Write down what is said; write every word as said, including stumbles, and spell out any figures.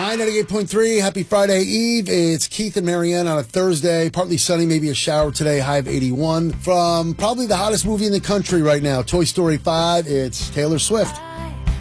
Hi, ninety-eight point three. Happy Friday Eve. It's Keith and Marianne on a Thursday. Partly sunny, maybe a shower today. High of eighty-one. From probably the hottest movie in the country right now, Toy Story five, it's Taylor Swift.